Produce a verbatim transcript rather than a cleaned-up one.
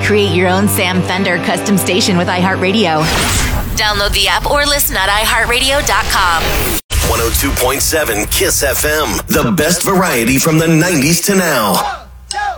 Create your own Sam Fender custom station with iHeartRadio. Download the app or listen at i heart radio dot com. one oh two point seven KISS F M. The best variety from the nineties to now.